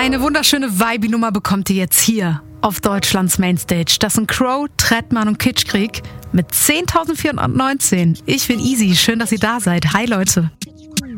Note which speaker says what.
Speaker 1: Eine wunderschöne Vibe-Nummer bekommt ihr jetzt hier auf Deutschlands Mainstage. Das sind Crow, Trettmann und Kitschkrieg mit 10.419. Ich bin Easy, schön, dass ihr da seid. Hi Leute.